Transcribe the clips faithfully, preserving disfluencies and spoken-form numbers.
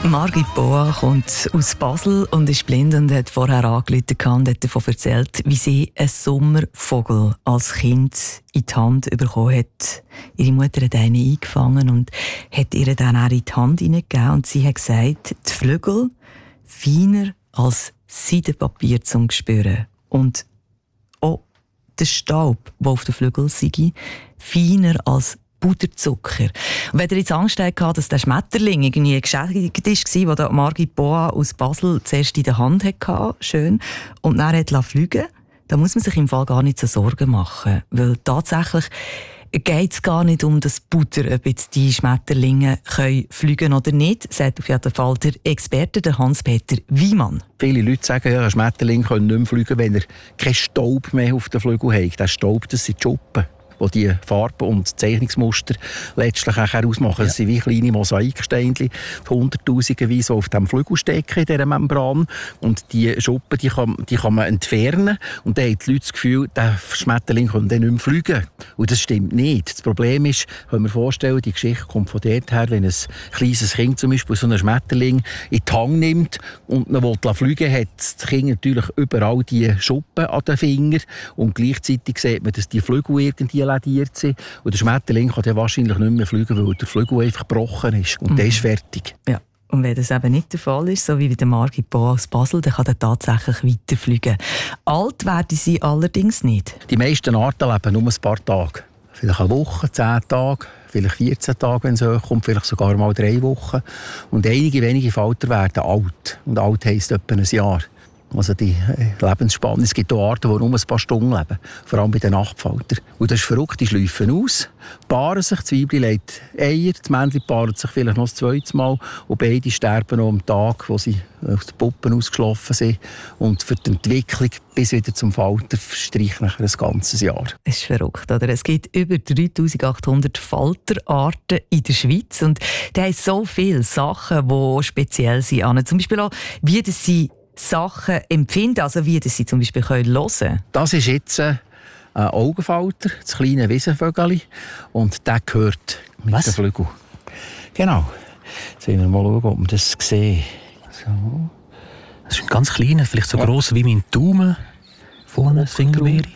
Margit Boa kommt aus Basel und ist blind und hat vorher angerufen und hat davon erzählt, wie sie einen Sommervogel als Kind in die Hand bekommen hat. Ihre Mutter hat einen eingefangen und hat ihr dann auch in die Hand hineingegeben. Und sie hat gesagt, die Flügel feiner als Seidenpapier zum Spüren. Und auch der Staub, der auf den Flügeln sei, feiner als Puderzucker. Und wenn ihr jetzt Angst hatte, dass der Schmetterling irgendwie geschädigt war, den Margit Boa aus Basel zuerst in der Hand hatte, schön, und dann hat fliegen lassen, dann muss man sich im Fall gar nicht so Sorgen machen. Weil tatsächlich geht es gar nicht um das Puder, ob jetzt die Schmetterlinge können fliegen oder nicht, sagt auf jeden Fall der Experte, der Hans-Peter Wiemann. Viele Leute sagen, ja, ein Schmetterling kann nicht mehr fliegen, wenn er keinen Staub mehr auf den Flügel hat. Der Staub, das sind die Schuppen, die die Farben und Zeichnungsmuster letztlich auch ausmachen. Ja. Das sind wie kleine Mosaiksteinchen, hunderttausendeweise auf dem Flügel stecken, in dieser Membran. Und die Schuppen, die kann, die kann man entfernen. Und dann haben die Leute das Gefühl, der Schmetterling kann dann nicht mehr fliegen. Und das stimmt nicht. Das Problem ist, können wir vorstellen, die Geschichte kommt von dort her, wenn ein kleines Kind zum Beispiel so einen Schmetterling in die Hand nimmt und ihn will fliegen, hat das Kind natürlich überall die Schuppen an den Fingern. Und gleichzeitig sieht man, dass die Flügel irgendwie lediert sind. Und der Schmetterling kann dann wahrscheinlich nicht mehr fliegen, weil der Flügel einfach gebrochen ist. Und mhm. der ist fertig. Ja. Und wenn das eben nicht der Fall ist, so wie bei der Margit Boa aus Basel, dann kann er tatsächlich weiterfliegen. Alt werden sie allerdings nicht. Die meisten Arten leben nur ein paar Tage. Vielleicht eine Woche, zehn Tage, vielleicht vierzehn Tage, wenn es hochkommt, vielleicht sogar mal drei Wochen. Und einige wenige Falter werden alt. Und alt heisst etwa ein Jahr. Also die Lebensspanne. Es gibt auch Arten, die nur ein paar Stunden leben. Vor allem bei den Nachtfaltern. Und das ist verrückt, die schleifen aus, paaren sich, die Zwiebel legt Eier, das Männchen paart sich vielleicht noch das zweite Mal und beide sterben noch am Tag, wo sie aus den Puppen ausgeschlafen sind. Und für die Entwicklung bis wieder zum Falter verstreicht nachher ein ganzes Jahr. Es ist verrückt, oder? Es gibt über dreitausendachthundert Falterarten in der Schweiz und da haben so viele Sachen, die speziell sind. Zum Beispiel auch, wie das sie Sachen empfinden, also wie das sie zum Beispiel hören können. Das ist jetzt ein Augenfalter, das kleine Wiesenvögel, und der gehört mit Was? den Flügeln. Genau. Jetzt wollen wir mal schauen, ob wir das sehen. So. Das ist ein ganz kleiner, vielleicht so ja. gross wie mein Daumen. Vorne das Fingerbeere.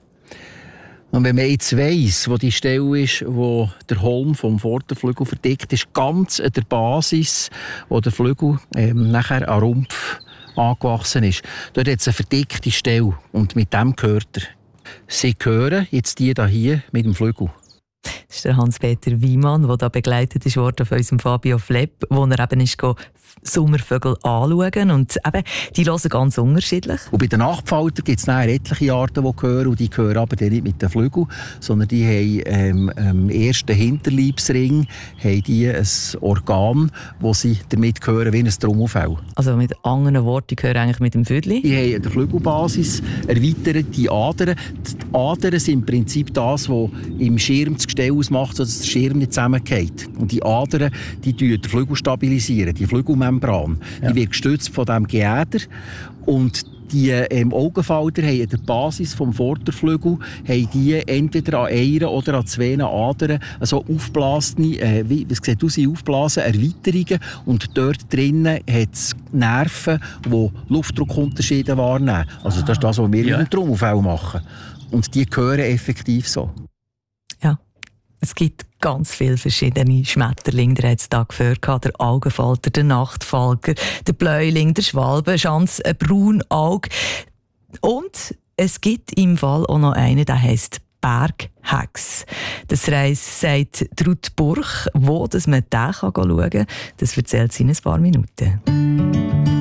Und wenn man jetzt weiss, wo die Stelle ist, wo der Holm vom Vorderflügel verdickt ist, ganz an der Basis, wo der Flügel ähm, nachher am Rumpf angewachsen ist. Dort hat es eine verdickte Stelle und mit dem gehört er. Sie hören jetzt die hier mit dem Flügel. Das ist der Hans-Peter Wiemann, der da begleitet ist worden von unserem Fabio Flepp, wo er eben ist Sommervögel anschauen. Und eben, die hören ganz unterschiedlich. Und bei den Nachtfaltern gibt es etliche Arten, die hören. Und die hören aber nicht mit den Flügeln, sondern die haben ähm, im ersten Hinterleibsring haben die ein Organ, das sie damit hören wie ein Trommelfell. Also mit anderen Worten, die hören eigentlich mit dem Vödli? Die haben an der Flügelbasis erweiterte Adern. Die Adern sind im Prinzip das, was im Schirm das Gestell ausmacht, sodass der Schirm nicht zusammengeht. Und die Adern, die den Flügel stabilisieren, die Flügelmembran. Ja. Die wird gestützt von diesem Geäder. Und die ähm, Augenfalter haben an der Basis des Vorderflügels haben die entweder an einer oder an zwei Adern also aufblasene, äh, wie es sieht aus, aufblasen, Erweiterungen. Und dort drinnen hat es Nerven, die Luftdruckunterschiede wahrnehmen. Also das ist das, was wir ja. im Trommelfell machen. Und die hören effektiv so. Ja. Es gibt ganz viele verschiedene Schmetterlinge. Der hat es da gehört, der Augenfalter, der Nachtfalter, der Bläuling, der Schwalbenschanz, ein Braunaug. Und es gibt im Fall auch noch einen, der heisst Berghex. Das heisst, sagt Ruth Burch, wo dass man den schauen kann. Das erzählt sie in ein paar Minuten.